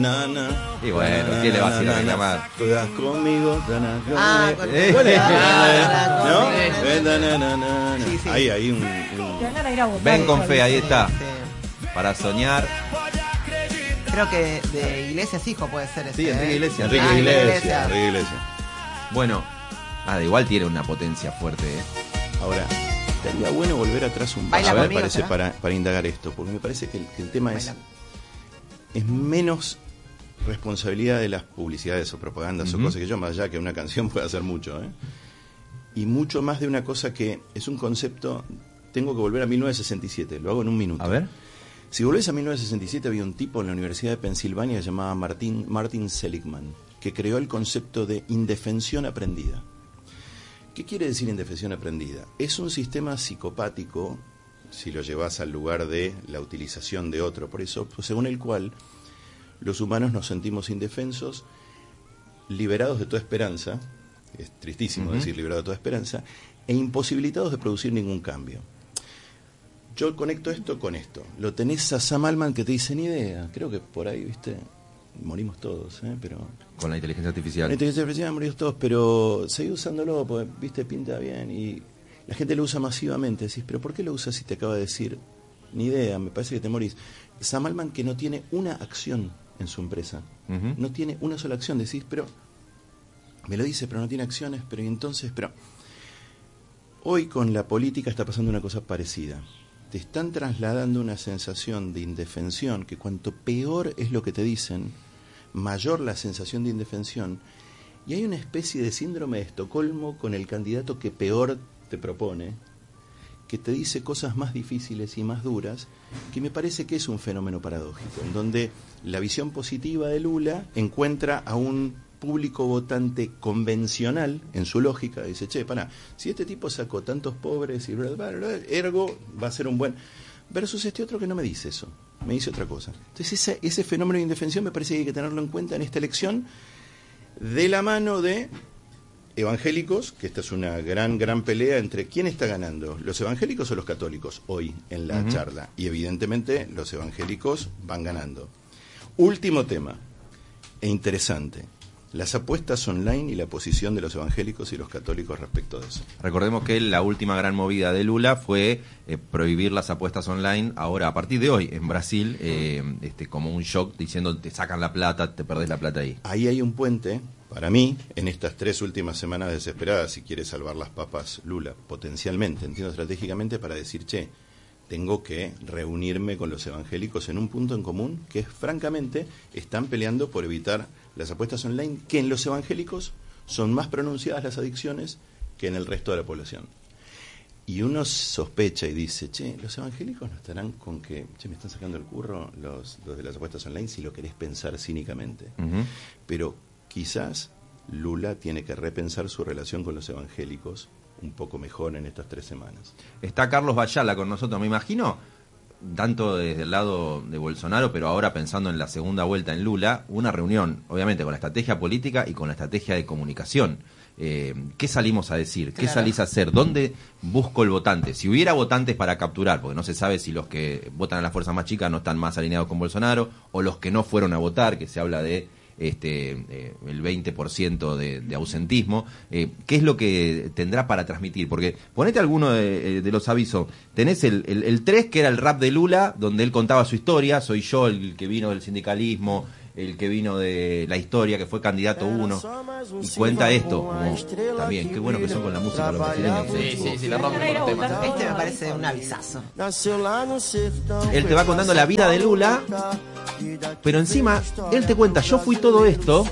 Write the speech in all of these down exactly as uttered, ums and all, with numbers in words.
Na, na, y bueno, na, ¿qué le vas a ir a reclamar? Juegas conmigo, na, na, Ah, na, eh, ¿cuál es? ah, ¿No? sí. Eh, na, na, na, na, na. Sí, sí. Ahí hay un, un- Te van a ir a votar, Ven con eso, fe, ahí dice. está. Sí. Para soñar. Creo que de Iglesias hijo puede ser ese. Sí, Enrique ¿eh? Iglesias. Enrique Ah, Iglesias, Enrique Iglesias. Bueno, ah, igual tiene una potencia fuerte, ¿eh? Ahora, estaría bueno volver atrás un Baila paso, me conmigo, parece, ¿será? para, para indagar esto, porque me parece que el, que el tema es, Baila. es menos responsabilidad de las publicidades o propagandas Ujú. o cosas que yo, más allá que una canción puede hacer mucho, ¿eh? Y mucho más de una cosa que es un concepto, tengo que volver a mil novecientos sesenta y siete, lo hago en un minuto. A ver. Si volvés a mil novecientos sesenta y siete, había un tipo en la Universidad de Pensilvania que se llamaba Martin, Martin Seligman, que creó el concepto de indefensión aprendida. ¿Qué quiere decir indefensión aprendida? Es un sistema psicopático, si lo llevas al lugar de la utilización de otro, por eso, pues, según el cual los humanos nos sentimos indefensos, liberados de toda esperanza, es tristísimo Uh-huh. decir liberados de toda esperanza, e imposibilitados de producir ningún cambio. Yo conecto esto con esto. Lo tenés a Sam Altman que te dice ni idea. Creo que por ahí, viste, morimos todos, ¿eh? Pero Con la inteligencia artificial. la inteligencia artificial morimos todos, pero seguí usándolo, porque, viste, pinta bien. Y la gente lo usa masivamente. Decís, pero ¿por qué lo usas si te acaba de decir ni idea? Me parece que te morís. Sam Altman que no tiene una acción en su empresa. Ujú. No tiene una sola acción. Decís, pero me lo dice, pero no tiene acciones, pero y entonces, pero hoy con la política está pasando una cosa parecida. Te están trasladando una sensación de indefensión, que cuanto peor es lo que te dicen, mayor la sensación de indefensión, y hay una especie de síndrome de Estocolmo con el candidato que peor te propone, que te dice cosas más difíciles y más duras, que me parece que es un fenómeno paradójico, en donde la visión positiva de Lula encuentra a un público votante convencional en su lógica, dice, che, pará, si este tipo sacó tantos pobres y bla, bla, bla, ergo va a ser un buen, versus este otro que no me dice eso, me dice otra cosa. Entonces ese, ese fenómeno de indefensión me parece que hay que tenerlo en cuenta en esta elección, de la mano de evangélicos, que esta es una gran, gran pelea entre quién está ganando, los evangélicos o los católicos hoy en la Uh-huh. charla, y evidentemente los evangélicos van ganando. Último tema, e interesante, las apuestas online y la posición de los evangélicos y los católicos respecto de eso. Recordemos que la última gran movida de Lula fue eh, prohibir las apuestas online ahora, a partir de hoy, en Brasil, eh, este, como un shock, diciendo te sacan la plata, te perdés la plata ahí. Ahí hay un puente, para mí, en estas tres últimas semanas desesperadas, si quiere salvar las papas Lula, potencialmente, entiendo estratégicamente, para decir, che, tengo que reunirme con los evangélicos en un punto en común, que es, francamente, están peleando por evitar las apuestas online, que en los evangélicos son más pronunciadas las adicciones que en el resto de la población. Y uno sospecha y dice, che, los evangélicos no estarán con que, che, me están sacando el curro los, los de las apuestas online, si lo querés pensar cínicamente. Uh-huh. Pero quizás Lula tiene que repensar su relación con los evangélicos un poco mejor en estas tres semanas. Está Carlos Bayala con nosotros, me imagino, tanto desde el lado de Bolsonaro, pero ahora pensando en la segunda vuelta en Lula, una reunión, obviamente, con la estrategia política y con la estrategia de comunicación. Eh, ¿Qué salimos a decir? ¿Qué Claro. salís a hacer? ¿Dónde busco el votante? Si hubiera votantes para capturar, porque no se sabe si los que votan a las fuerzas más chicas no están más alineados con Bolsonaro, o los que no fueron a votar, que se habla de este eh, el veinte por ciento de, de ausentismo, eh, ¿qué es lo que tendrá para transmitir? Porque ponete alguno de, de los avisos, tenés el, el, el tres, que era el rap de Lula, donde él contaba su historia, soy yo el que vino del sindicalismo, el que vino de la historia, que fue candidato uno, y cuenta esto, como, también, qué bueno que son con la música los brasileños. Sí, sí, sí, la rompen con los temas. Este me parece un avisazo. Él te va contando la vida de Lula, pero encima, él te cuenta, yo fui todo esto,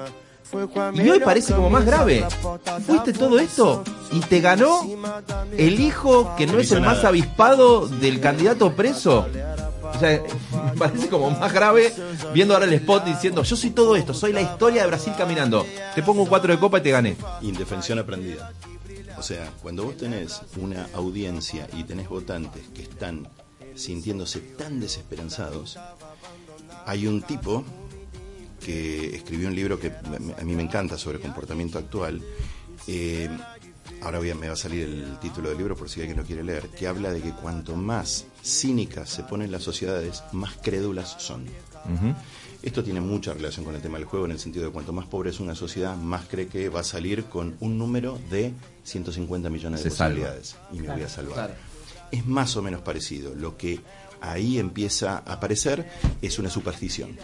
y hoy parece como más grave. Fuiste todo esto y te ganó el hijo que no es el más avispado del candidato preso. O sea, me parece como más grave viendo ahora el spot diciendo, yo soy todo esto, soy la historia de Brasil caminando. Te pongo un cuatro de copa y te gané. Indefensión aprendida. O sea, cuando vos tenés una audiencia y tenés votantes que están sintiéndose tan desesperanzados, hay un tipo que escribió un libro que a mí me encanta sobre comportamiento actual. Eh, ahora voy a, me va a salir el título del libro por si alguien lo quiere leer, que habla de que cuanto más cínicas se ponen las sociedades, más crédulas son. Uh-huh. Esto tiene mucha relación con el tema del juego, en el sentido de cuanto más pobre es una sociedad, más cree que va a salir con un número de ciento cincuenta millones de Se posibilidades salva. y me Claro, voy a salvar. claro. Es más o menos parecido. Lo que ahí empieza a aparecer es una superstición.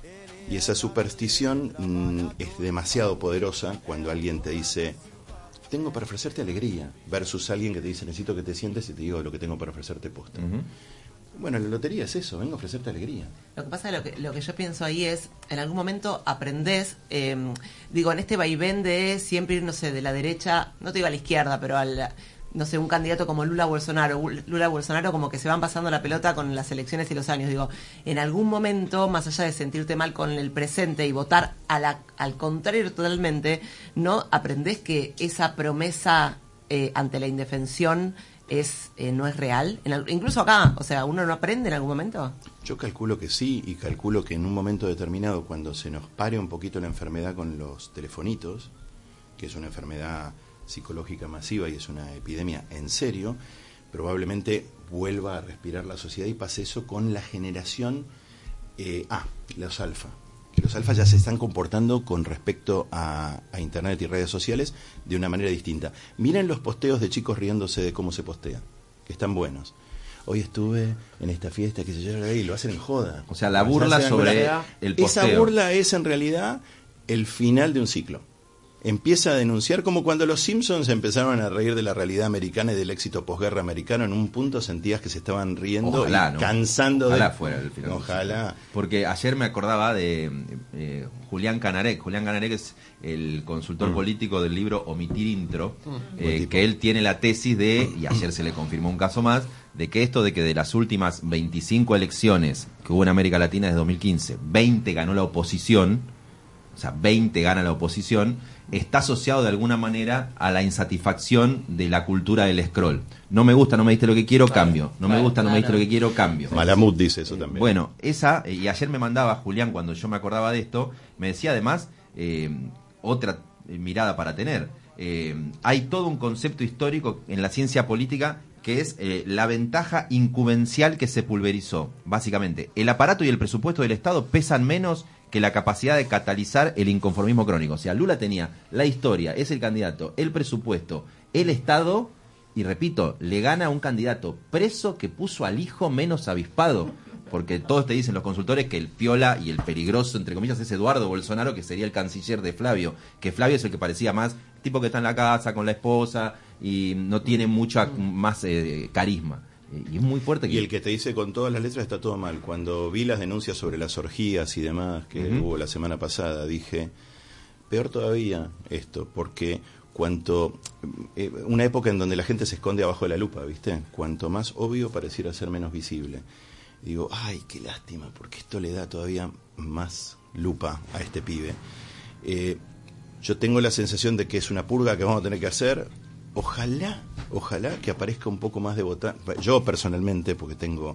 Y esa superstición mmm, es demasiado poderosa cuando alguien te dice, tengo para ofrecerte alegría, versus alguien que te dice, necesito que te sientes y te digo lo que tengo para ofrecerte posta. Uh-huh. Bueno, la lotería es eso, vengo a ofrecerte alegría. Lo que pasa es lo que, lo que yo pienso ahí es, en algún momento aprendés, eh, digo, en este vaivén de siempre ir, no sé, de la derecha, no te digo a la izquierda, pero al, no sé, un candidato como Lula Bolsonaro, Lula Bolsonaro como que se van pasando la pelota con las elecciones y los años. Digo, en algún momento, más allá de sentirte mal con el presente y votar a la, al contrario totalmente, ¿no aprendés que esa promesa eh, ante la indefensión es eh, no es real? En el, incluso acá, o sea, ¿uno no aprende en algún momento? Yo calculo que sí, y calculo que en un momento determinado, cuando se nos pare un poquito la enfermedad con los telefonitos, que es una enfermedad psicológica masiva y es una epidemia en serio, probablemente vuelva a respirar la sociedad y pase eso con la generación eh, ah, los alfa. Que los alfa ya se están comportando con respecto a, a internet y redes sociales de una manera distinta. Miren los posteos de chicos riéndose de cómo se postea, que están buenos. Hoy estuve en esta fiesta que se llama y lo hacen en joda. O sea, la burla sobre el posteo. Esa burla es en realidad el final de un ciclo. Empieza a denunciar, como cuando los Simpsons empezaron a reír de la realidad americana y del éxito posguerra americano. En un punto sentías que se estaban riendo Ojalá, y ¿no? cansando Ojalá de... fuera el final. Ojalá. Porque ayer me acordaba de eh, Julián Canarek. Julián Canarek es el consultor Mm. político del libro Omitir Intro, Mm. eh, Buen tipo. que él tiene la tesis de, y ayer se le confirmó un caso más, de que esto de que de las últimas veinticinco elecciones que hubo en América Latina desde dos mil quince, veinte ganó la oposición, o sea, veinte gana la oposición, está asociado de alguna manera a la insatisfacción de la cultura del scroll. No me gusta, no me diste lo que quiero, Claro, cambio. No claro, me gusta, no me diste claro. lo que quiero, cambio. Malamud dice eso también. Bueno, esa, y ayer me mandaba Julián, cuando yo me acordaba de esto, me decía además eh, otra mirada para tener. Eh, hay todo un concepto histórico en la ciencia política que es eh, la ventaja incubencial que se pulverizó. Básicamente, el aparato y el presupuesto del Estado pesan menos que la capacidad de catalizar el inconformismo crónico. O sea, Lula tenía la historia, es el candidato, el presupuesto, el Estado, y repito, le gana a un candidato preso que puso al hijo menos avispado. Porque todos te dicen los consultores que el piola y el peligroso, entre comillas, es Eduardo Bolsonaro, que sería el canciller de Flavio. Que Flavio es el que parecía más tipo que está en la casa con la esposa y no tiene mucha más eh, carisma. Y es muy fuerte. Que... Y el que te dice con todas las letras está todo mal. Cuando vi las denuncias sobre las orgías y demás que Uh-huh. hubo la semana pasada, dije, peor todavía esto, porque cuanto eh, una época en donde la gente se esconde abajo de la lupa, ¿viste? Cuanto más obvio pareciera ser menos visible. Y digo, ay, qué lástima, porque esto le da todavía más lupa a este pibe. Eh, yo tengo la sensación de que es una purga que vamos a tener que hacer. Ojalá, ojalá que aparezca un poco más de votante. Yo personalmente, porque tengo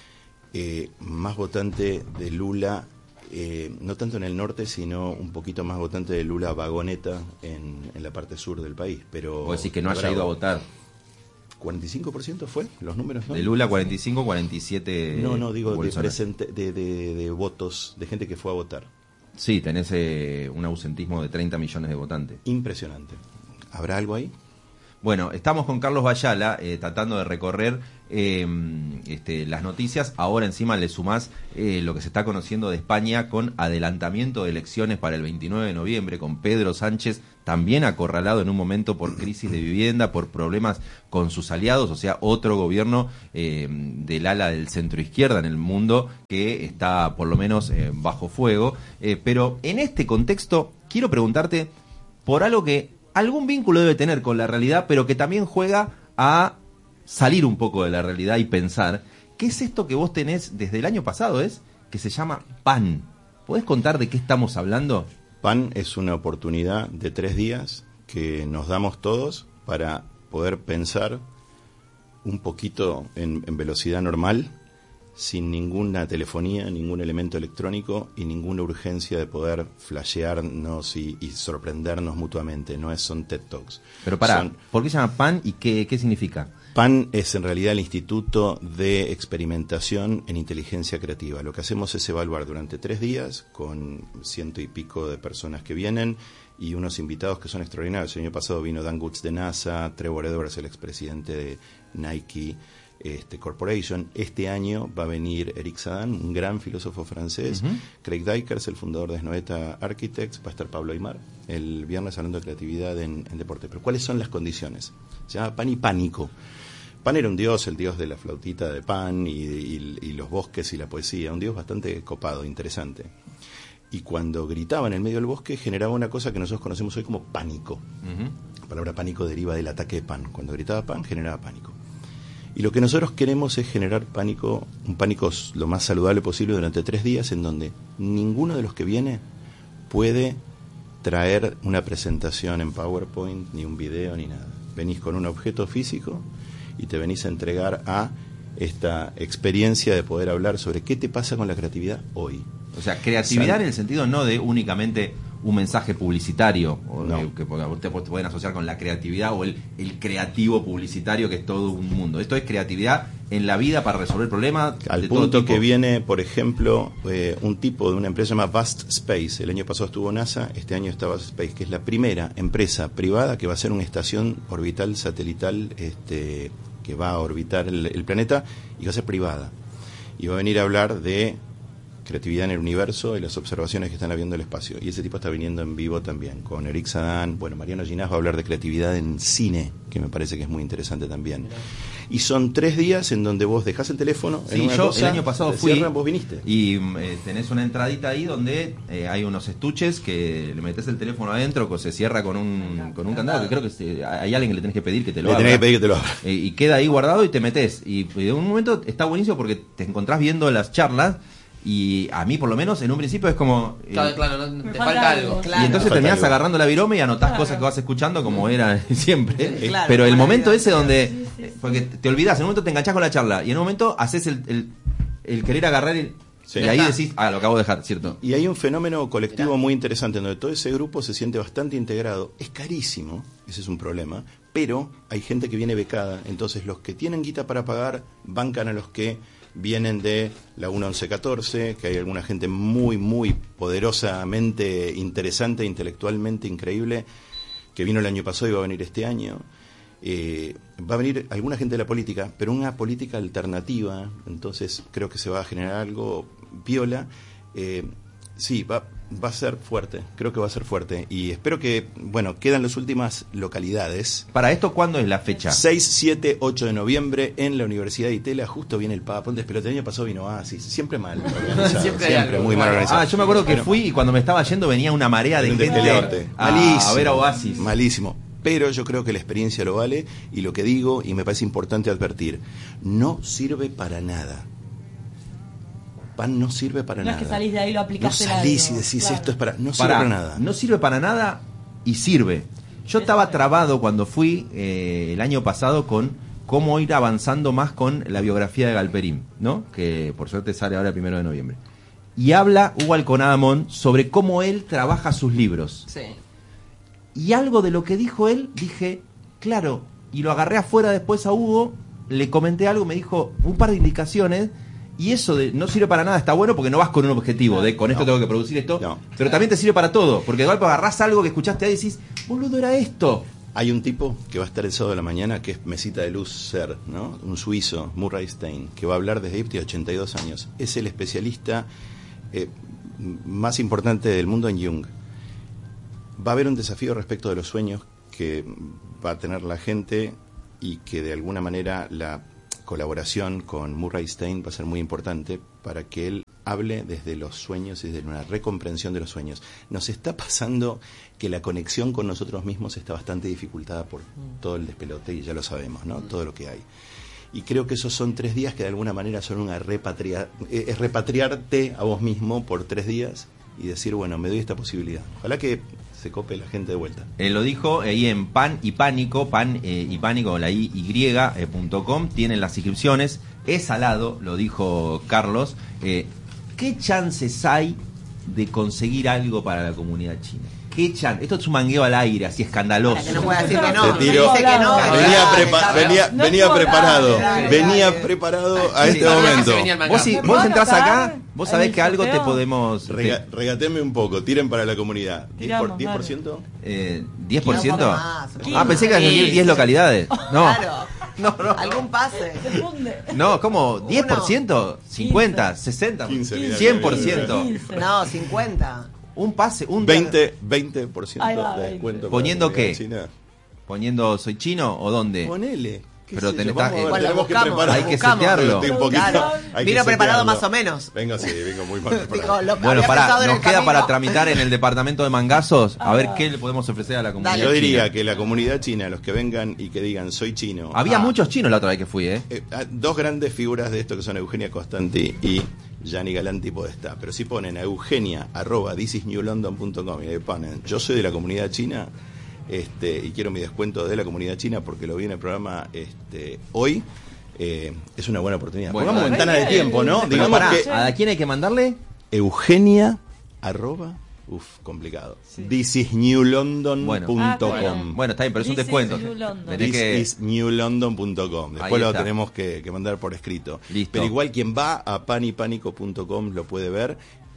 eh, más votante de Lula, eh, no tanto en el norte, sino un poquito más votante de Lula vagoneta en, en la parte sur del país. Pero Vos decís que no haya bravo. ido a votar. ¿cuarenta y cinco por ciento fue los números? ¿No? De Lula cuarenta y cinco, cuarenta y siete. No, no, digo de, Bolsonaro. presente, de, de, de votos, de gente que fue a votar. Sí, tenés eh, un ausentismo de treinta millones de votantes. Impresionante. ¿Habrá algo ahí? Bueno, estamos con Carlos Bayala eh, tratando de recorrer eh, este, las noticias. Ahora encima le sumás eh, lo que se está conociendo de España con adelantamiento de elecciones para el veintinueve de noviembre, con Pedro Sánchez también acorralado en un momento por crisis de vivienda, por problemas con sus aliados, o sea, otro gobierno eh, del ala del centro izquierda en el mundo que está por lo menos eh, bajo fuego. Eh, pero en este contexto quiero preguntarte por algo que algún vínculo debe tener con la realidad, pero que también juega a salir un poco de la realidad y pensar, ¿qué es esto que vos tenés desde el año pasado, es? Que se llama PAN. ¿Podés contar de qué estamos hablando? PAN es una oportunidad de tres días que nos damos todos para poder pensar un poquito en, en velocidad normal sin ninguna telefonía, ningún elemento electrónico y ninguna urgencia de poder flashearnos y, y sorprendernos mutuamente. No es, son TED Talks. Pero para, Son- ¿por qué se llama PAN y qué, qué significa? PAN es en realidad el Instituto de Experimentación en Inteligencia Creativa. Lo que hacemos es evaluar durante tres días con ciento y pico de personas que vienen y unos invitados que son extraordinarios. El año pasado vino Dan Goods de NASA, Trevor Edwards, el expresidente de Nike este, Corporation. Este año va a venir Eric Sadan, un gran filósofo francés, Uh-huh. Craig Dykers, el fundador de Snoeta Architects, va a estar Pablo Aymar el viernes hablando de creatividad en, en deporte. Pero ¿cuáles son las condiciones? Se llama Pan y Pánico. Pan era un dios, el dios de la flautita de Pan y, y, y los bosques y la poesía, un dios bastante copado, interesante. Y cuando gritaba en el medio del bosque generaba una cosa que nosotros conocemos hoy como pánico. Uh-huh. La palabra pánico deriva del ataque de Pan. Cuando gritaba Pan generaba pánico. Y lo que nosotros queremos es generar pánico, un pánico lo más saludable posible durante tres días en donde ninguno de los que viene puede traer una presentación en PowerPoint, ni un video, ni nada. Venís con un objeto físico y te venís a entregar a esta experiencia de poder hablar sobre qué te pasa con la creatividad hoy. O sea, creatividad Sal- en el sentido no de únicamente un mensaje publicitario, o No. de- que te pueden asociar con la creatividad o el, el creativo publicitario, que es todo un mundo. Esto es creatividad en la vida para resolver problemas. Al de todo punto tipo. que viene, por ejemplo, eh, un tipo de una empresa llamada Vast Space. El año pasado estuvo NASA, este año está Vast Space, que es la primera empresa privada que va a ser una estación orbital satelital este, que va a orbitar el, el planeta y va a ser privada. Y va a venir a hablar de creatividad en el universo y las observaciones que están habiendo en el espacio. Y ese tipo está viniendo en vivo también, con Eric Sadan. Bueno, Mariano Ginás va a hablar de creatividad en cine, que me parece que es muy interesante también. Y son tres días en donde vos dejás el teléfono en Sí, una yo cosa, el año pasado te fui cierran, vos viniste. y eh, tenés una entradita ahí donde eh, hay unos estuches que le metés el teléfono adentro, que se cierra con un, con un candado, que creo que se- hay alguien que le tenés que pedir que te lo Le abra. tenés que pedir que te lo abra. Eh, y queda ahí guardado y te metés. Y, y de un momento está buenísimo porque te encontrás viendo las charlas y a mí por lo menos en un principio es como... eh, Claro, claro, no, Me te falta falta algo. algo. Claro. y entonces Falta terminás algo. agarrando la virome y anotás Claro. cosas que vas escuchando como era siempre. Sí, claro. Pero el momento ese Sí, donde... sí, sí. Porque te olvidás, en un momento te enganchás con la charla y en un momento haces el, el, el querer agarrar el, Sí. y ahí Ya está. decís, ah, lo acabo de dejar, ¿cierto? Y hay un fenómeno colectivo Mirá. muy interesante en donde todo ese grupo se siente bastante integrado. Es carísimo, ese es un problema, pero hay gente que viene becada. Entonces los que tienen guita para pagar bancan a los que vienen de la uno once catorce, que hay alguna gente muy, muy poderosamente interesante, intelectualmente increíble, que vino el año pasado y va a venir este año. Eh, va a venir alguna gente de la política, pero una política alternativa, entonces creo que se va a generar algo viola. Eh, sí, va, va a ser fuerte, creo que va a ser fuerte. Y espero que, bueno, quedan las últimas localidades. Para esto, ¿cuándo es la fecha? seis, siete, ocho de noviembre en la Universidad de Itela, justo viene el Papa Ponte, pero el año pasado vino Asis, siempre mal organizado, Siempre siempre, hay algo. muy mal organizado. Ah, yo me acuerdo que Pero- fui y cuando me estaba yendo venía una marea de un gente despelote. a, Malísimo, a ver a Oasis. Malísimo. Pero yo creo que la experiencia lo vale y lo que digo, y me parece importante advertir, no sirve para nada. Pan no sirve para No es nada. que salís de ahí y lo No aplicaste en salís y algo, decís claro. esto es para... No sirve Para- para nada. No sirve para nada y sirve. Yo estaba trabado cuando fui eh, el año pasado con cómo ir avanzando más con la biografía de Galperín, ¿no? Que por suerte sale ahora el primero de noviembre. Y habla Hugo Alconadamón sobre cómo él trabaja sus libros. Sí. Y algo de lo que dijo él, dije, claro, y lo agarré afuera después a Hugo, le comenté algo, me dijo un par de indicaciones, y eso de no sirve para nada está bueno porque no vas con un objetivo de con esto No. tengo que producir esto, No. pero también te sirve para todo, porque de golpe agarrás algo que escuchaste ahí y decís, boludo, era esto. Hay un tipo que va a estar el sábado de la mañana que es Mesita de Luz Ser, ¿no? Un suizo, Murray Stein, que va a hablar desde Ipti, ochenta y dos años. Es el especialista eh, más importante del mundo en Jung. Va a haber un desafío respecto de los sueños que va a tener la gente y que de alguna manera la colaboración con Murray Stein va a ser muy importante para que él hable desde los sueños y desde una recomprensión de los sueños. Nos está pasando que la conexión con nosotros mismos está bastante dificultada por todo el despelote y ya lo sabemos, ¿no? Todo lo que hay. Y creo que esos son tres días que de alguna manera son una repatria, eh, es repatriarte a vos mismo por tres días y decir, bueno, me doy esta posibilidad. Ojalá que se cope la gente de vuelta. Eh, lo dijo ahí en Pan y Pánico, Pan eh, y Pánico, la i y punto com, tienen las inscripciones, es salado, lo dijo Carlos. Eh, ¿Qué chances hay de conseguir algo para la comunidad china? ¿Qué chan? Esto es un mangueo al aire, así escandaloso. Para que no pueda decir que no. Te tiro. Dice que no. Venía, prepa- venía, No venía puedo preparado, hablar. venía Dale. preparado a Sí, este dale, momento. se venía el Vos, si, ¿Me vos puedo entrás anotar acá, vos en sabés el que algo te sorteo? podemos... Rega- regateme un poco, tiren para la comunidad. ¿diez por, Tiramos, diez por ciento? Eh, ¿diez por ciento? Un poco más, Ah, pensé que iba a decir diez localidades. No, Claro. no, no. Algún pase. Se funde. No, ¿cómo? ¿diez por ciento? ¿cincuenta? ¿sesenta? quince, mira, ¿cien por ciento? quince. No, cincuenta. Un pase, un... veinte, veinte por ciento Ahí va, de veinte. descuento. ¿Poniendo para la qué? comunidad china. ¿Poniendo soy chino o dónde? Ponele. ¿Qué Pero sé tenés- yo? Vamos a ver, Bueno, tenemos que buscamos, preparar. Hay que buscamos. setearlo. Estoy un poquito- Claro. hay que Vino preparado setearlo. más o menos. Vengo así, vengo muy mal Dijo, preparado. lo- Bueno, había pará, pensado en nos el queda camino. para tramitar en el departamento de mangazos a ver qué le podemos ofrecer a la comunidad Dale. Yo diría china. que la comunidad china, los que vengan y que digan soy chino. Había ah, muchos chinos la otra vez que fui, ¿eh? eh, ah, dos grandes figuras de esto que son Eugenia Costanti y Gianni Galanti Podestá. Pero si ponen a Eugenia arroba this is new london punto com y le ponen yo soy de la comunidad china este, y quiero mi descuento de la comunidad china porque lo vi en el programa este, hoy, eh, es una buena oportunidad. Bueno, Pongamos dale. ventana de tiempo, ¿no? Pero Digamos pará, que ¿a quién hay que mandarle? Eugenia arroba uf, complicado. this is new london Bueno. punto com. Ah, bueno. Bueno, está bien, pero es un This is descuento. New London. Tenés This que... is new london punto com. Después Ahí lo está. tenemos que, que mandar por escrito. Listo. Pero igual quien va a panipánico punto com lo puede ver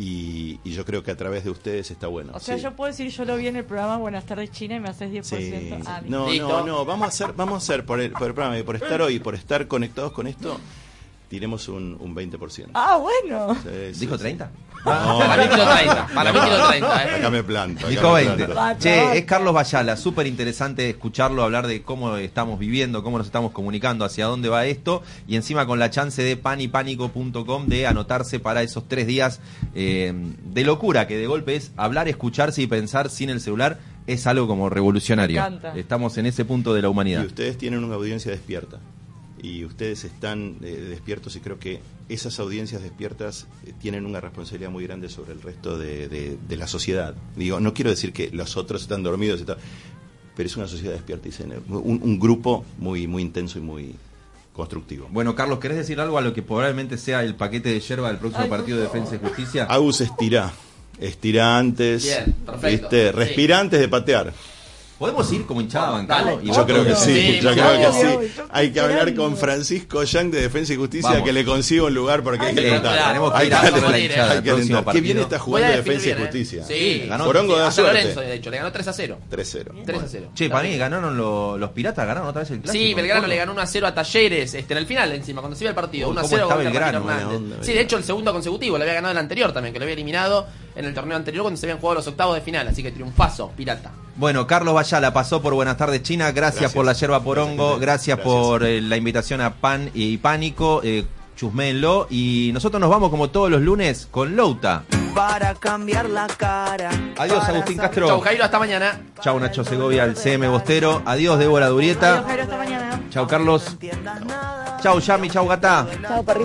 y, y yo creo que a través de ustedes está bueno. O sea, sí. yo puedo decir, yo lo vi en el programa Buenas tardes China y me haces diez por Sí. ciento. Ah, listo. No, Listo. no, no, vamos a hacer, vamos a hacer por el, por el programa y por estar hoy, por estar conectados con esto, tiremos un, un veinte por ciento. Ah, bueno. Sí, sí, ¿Dijo sí. treinta? No, Para mí tiró treinta. Para mí tiró treinta, ¿eh? Acá me planto. acá Dijo me veinte. planto. Basta, Che, basta. es Carlos Bayala, súper interesante escucharlo hablar de cómo estamos viviendo, cómo nos estamos comunicando, hacia dónde va esto, y encima con la chance de panipánico punto com de anotarse para esos tres días eh, de locura, que de golpe es hablar, escucharse y pensar sin el celular, es algo como revolucionario. Me encanta. Estamos en ese punto de la humanidad. Y ustedes tienen una audiencia despierta. Y ustedes están eh, despiertos y creo que esas audiencias despiertas eh, tienen una responsabilidad muy grande sobre el resto de, de- de la sociedad. Digo, no quiero decir que los otros están dormidos, y tal, pero es una sociedad despierta y se- un, un grupo muy, muy intenso y muy constructivo. Bueno, Carlos, ¿querés decir algo a lo que probablemente sea el paquete de yerba del próximo Ay, por partido de favor. Defensa y Justicia? Agus estira, estira antes, Bien, perfecto. ¿viste? Sí. Respira antes de patear. ¿Podemos ir como hinchada a bancarlo? Dale. Y Yo creo que Obvio. sí, Sí, yo obvio, creo que obvio, sí. yo Hay que hablar esperando. con Francisco Yang de Defensa y Justicia Vamos. que le consiga un lugar porque hay que Eh, alentar. tenemos que Hay ir a que hacer la alentar, hinchada hay del que próximo alentar. Qué bien partido. está Voy a jugando definir Defensa y bien, ¿eh? Justicia. Sí. Ganó. Porongo da A San suerte. Lorenzo, de hecho, le ganó tres a cero. tres cero. tres a cero. Che, para mí ganaron lo- los piratas, ganaron otra vez el clásico. Sí, Belgrano le ganó uno a cero a Talleres, este, en el final encima, cuando se iba el partido, Uy, uno a cómo cero está gol de Belgrano, Ramiro buena Hernández. onda, Sí, de hecho el segundo consecutivo, le había ganado el anterior también, que lo había eliminado en el torneo anterior cuando se habían jugado los octavos de final, así que triunfazo, pirata. Bueno, Carlos Bayala pasó por Buenas tardes China, gracias, Gracias. por la yerba porongo, Gracias, gracias, gracias. por eh, la invitación a Pan y Pánico, eh, chusméenlo, y nosotros nos vamos como todos los lunes con Louta. Para cambiar la cara. Adiós, para Agustín saber- Castro. Chau Jairo, hasta mañana. Chau, Nacho Segovia, el C M Bostero. Adiós, Débora Adiós, Durieta. Jairo, hasta mañana. Chau, Carlos. No entiendas nada. Chau, Yami, chau, Gata. Chao, perrito.